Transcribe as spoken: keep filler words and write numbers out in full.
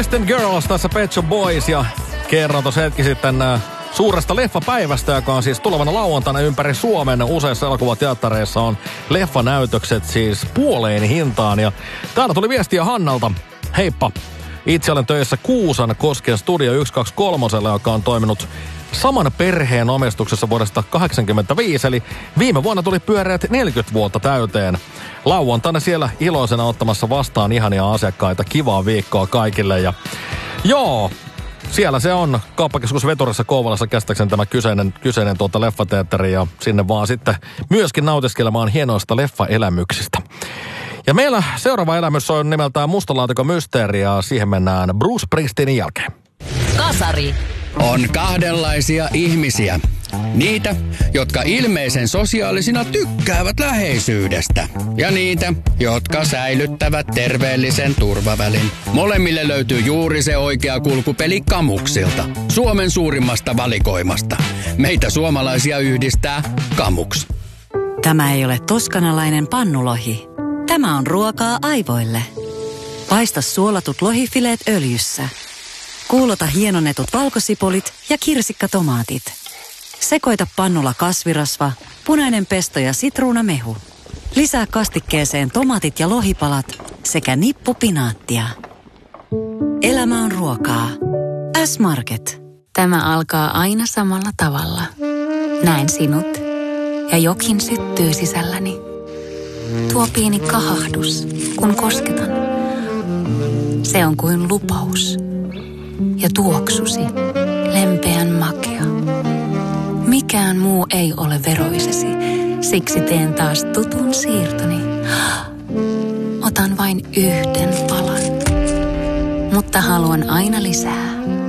Boys and Girls, tässä Pet Shop Boys, ja kerran tuossa hetki sitten äh, suuresta leffapäivästä, joka on siis tulevana lauantaina ympäri Suomen. Useissa elokuvateattereissa on leffanäytökset siis puoleen hintaan, ja täällä tuli viestiä Hannalta. Heippa, itse olen töissä Kuusan Kosken Studio yksi kaksi kolme, joka on toiminut saman perheen omistuksessa vuodesta kahdeksankymmentäviisi, eli viime vuonna tuli pyöreät neljäkymmentä vuotta täyteen. Lauantaina siellä iloisena ottamassa vastaan ihania asiakkaita. Kivaa viikkoa kaikille. Ja joo, siellä se on kauppakeskus Veturissa Kouvolassa käsittääkseni tämä kyseinen, kyseinen tuota leffateatteri, ja sinne vaan sitten myöskin nautiskelemaan hienoista leffaelämyksistä. Ja meillä seuraava elämys on nimeltään Mustalaatikon mysteeri, ja siihen mennään Bruce Springsteenin jälkeen. Kasari. On kahdenlaisia ihmisiä. Niitä, jotka ilmeisen sosiaalisina tykkäävät läheisyydestä. Ja niitä, jotka säilyttävät terveellisen turvavälin. Molemmille löytyy juuri se oikea kulkupeli Kamuksilta. Suomen suurimmasta valikoimasta. Meitä suomalaisia yhdistää Kamuks. Tämä ei ole toskanalainen pannulohi. Tämä on ruokaa aivoille. Paista suolatut lohifileet öljyssä. Kuulota hienonnetut valkosipulit ja kirsikkatomaatit. Sekoita pannulla kasvirasva, punainen pesto ja sitruunamehu. Lisää kastikkeeseen tomaatit ja lohipalat sekä nippu pinaattia. Elämä on ruokaa. S-Market. Tämä alkaa aina samalla tavalla. Näen sinut ja jokin syttyy sisälläni. Tuo pieni kahahdus, kun kosketan. Se on kuin lupaus. Ja tuoksusi, lempeän makea. Mikään muu ei ole veroisesi, siksi teen taas tutun siirtoni. Otan vain yhden palan, mutta haluan aina lisää.